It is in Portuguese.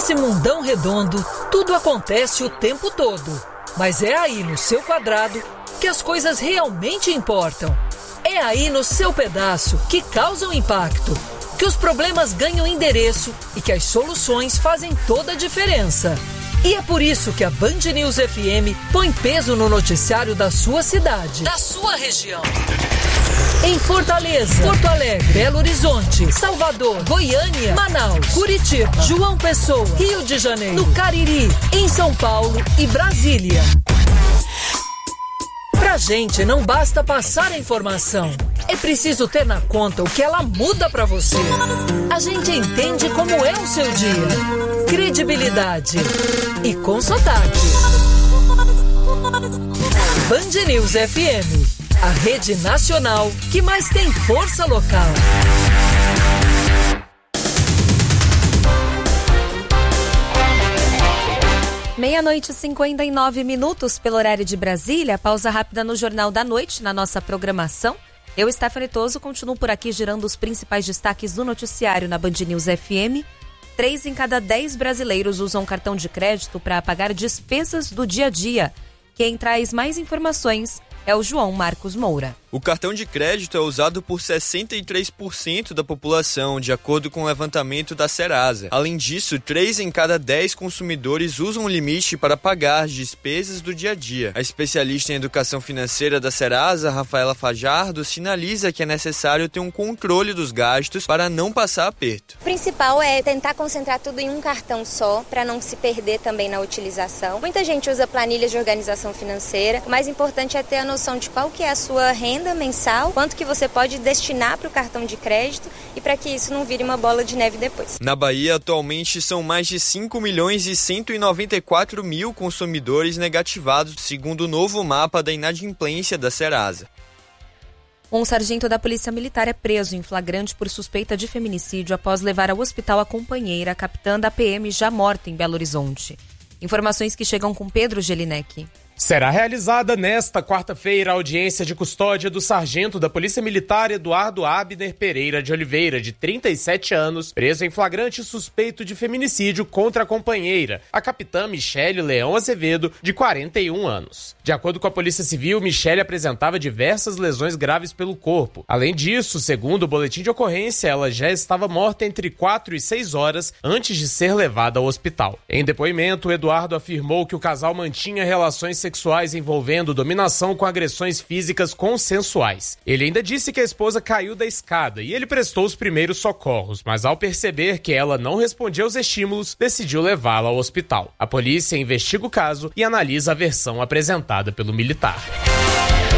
Nesse mundão redondo, tudo acontece o tempo todo. Mas é aí no seu quadrado que as coisas realmente importam. É aí no seu pedaço que causam impacto, que os problemas ganham endereço e que as soluções fazem toda a diferença. E é por isso que a Band News FM põe peso no noticiário da sua cidade, da sua região. Em Fortaleza, Porto Alegre, Belo Horizonte, Salvador, Goiânia, Manaus, Curitiba, João Pessoa, Rio de Janeiro, no Cariri, em São Paulo e Brasília. Pra gente não basta passar a informação, é preciso ter na conta o que ela muda pra você. A gente entende como é o seu dia. Credibilidade e com sotaque. Band News FM, a rede nacional que mais tem força local. 00:59 pelo horário de Brasília. Pausa rápida no Jornal da Noite, na nossa programação. Eu, Stephanie Toso, continuo por aqui girando os principais destaques do noticiário na Band News FM. 3 em cada 10 brasileiros usam cartão de crédito para pagar despesas do dia a dia. Quem traz mais informações é o João Marcos Moura. O cartão de crédito é usado por 63% da população, de acordo com o levantamento da Serasa. Além disso, 3 em cada 10 consumidores usam o limite para pagar as despesas do dia a dia. A especialista em educação financeira da Serasa, Rafaela Fajardo, sinaliza que é necessário ter um controle dos gastos para não passar aperto. O principal é tentar concentrar tudo em um cartão só, para não se perder também na utilização. Muita gente usa planilhas de organização financeira. O mais importante é ter a noção de qual que é a sua renda mensal, quanto que você pode destinar para o cartão de crédito e para que isso não vire uma bola de neve depois. Na Bahia, atualmente, são mais de 5.194.000 consumidores negativados, segundo o novo mapa da inadimplência da Serasa. Um sargento da Polícia Militar é preso em flagrante por suspeita de feminicídio após levar ao hospital a companheira, a capitã da PM, já morta em Belo Horizonte. Informações que chegam com Pedro Gelinek. Será realizada nesta quarta-feira a audiência de custódia do sargento da Polícia Militar Eduardo Abner Pereira de Oliveira, de 37 anos, preso em flagrante suspeito de feminicídio contra a companheira, a capitã Michele Leão Azevedo, de 41 anos. De acordo com a Polícia Civil, Michele apresentava diversas lesões graves pelo corpo. Além disso, segundo o boletim de ocorrência, ela já estava morta entre 4 e 6 horas antes de ser levada ao hospital. Em depoimento, Eduardo afirmou que o casal mantinha relações sexuais envolvendo dominação com agressões físicas consensuais. Ele ainda disse que a esposa caiu da escada e ele prestou os primeiros socorros, mas ao perceber que ela não respondia aos estímulos, decidiu levá-la ao hospital. A polícia investiga o caso e analisa a versão apresentada pelo militar.